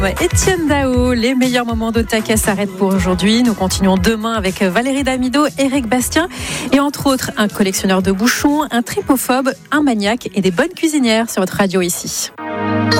Étienne Dao, les meilleurs moments d'Otaka s'arrêtent pour aujourd'hui. Nous continuons demain avec Valérie Damido, Éric Bastien et entre autres un collectionneur de bouchons, un tripophobe, un maniaque et des bonnes cuisinières sur votre radio ici.